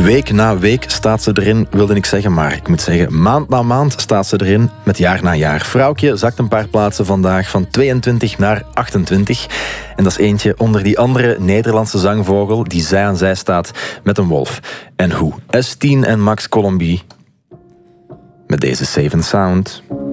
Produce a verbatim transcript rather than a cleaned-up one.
Week na week staat ze erin, wilde ik zeggen, maar ik moet zeggen, maand na maand staat ze erin, met jaar na jaar. Vrouwtje zakt een paar plaatsen vandaag van tweeëntwintig naar achtentwintig. En dat is eentje onder die andere Nederlandse zangvogel die zij aan zij staat met een wolf. En hoe? S tien en Max Colombie met deze Safe and Sound.